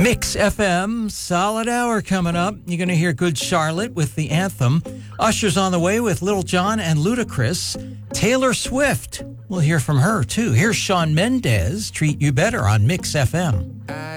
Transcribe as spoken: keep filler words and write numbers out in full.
Mix F M, solid hour coming up. You're going to hear Good Charlotte with the anthem. Usher's on the way with Little John and Ludacris. Taylor Swift, we'll hear from her too. Here's Shawn Mendes, Treat You Better on Mix F M.